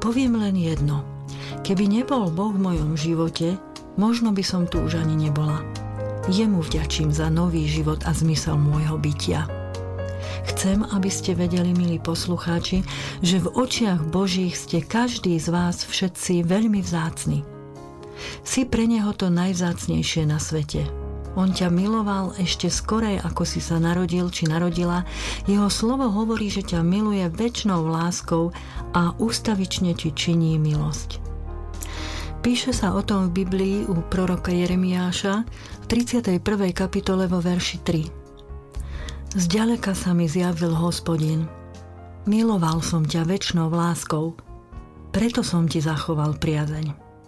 Poviem len jedno. Keby nebol Boh v mojom živote, možno by som tu už ani nebola. Jemu vďačím za nový život a zmysel môjho bytia. Chcem, aby ste vedeli, milí poslucháči, že v očiach Božích ste každý z vás všetci veľmi vzácni. Si pre neho to najvzácnejšie na svete. On ťa miloval ešte skorej, ako si sa narodil či narodila. Jeho slovo hovorí, že ťa miluje večnou láskou a ustavične ti činí milosť. Píše sa o tom v Biblii u proroka Jeremiáša v 31. kapitole vo verši 3. Zďaleka sa mi zjavil Hospodin. Miloval som ťa večnou láskou, preto som ti zachoval priazeň.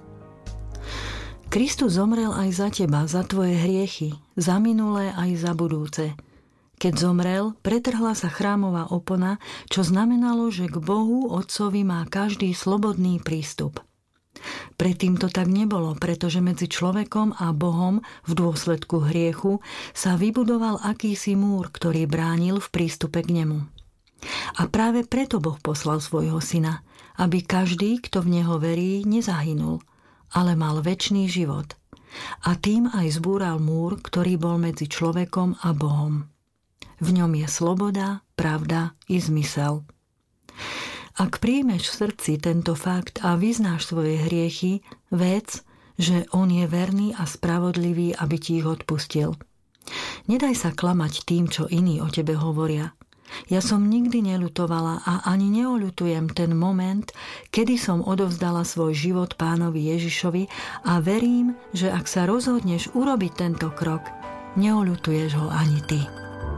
Kristus zomrel aj za teba, za tvoje hriechy, za minulé aj za budúce. Keď zomrel, pretrhla sa chrámová opona, čo znamenalo, že k Bohu Otcovi má každý slobodný prístup. Predtým to tak nebolo, pretože medzi človekom a Bohom v dôsledku hriechu sa vybudoval akýsi múr, ktorý bránil v prístupe k nemu. A práve preto Boh poslal svojho syna, aby každý, kto v neho verí, nezahynul, ale mal večný život. A tým aj zbúral múr, ktorý bol medzi človekom a Bohom. V ňom je sloboda, pravda i zmysel. Ak príjmeš v srdci tento fakt a vyznáš svoje hriechy, vec, že on je verný a spravodlivý, aby ti ich odpustil. Nedaj sa klamať tým, čo iní o tebe hovoria. Ja som nikdy neľutovala a ani neoľutujem ten moment, kedy som odovzdala svoj život Pánovi Ježišovi a verím, že ak sa rozhodneš urobiť tento krok, neoľutuješ ho ani ty.